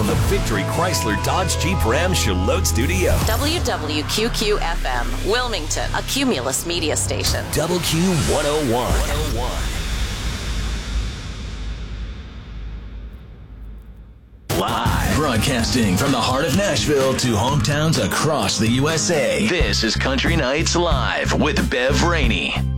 from the Victory Chrysler Dodge Jeep Ram Charlotte Studio. WWQQ-FM, Wilmington, a Cumulus media station. WQ101. Live. Broadcasting from the heart of Nashville to hometowns across the USA. This is Country Nights Live with Bev Rainey.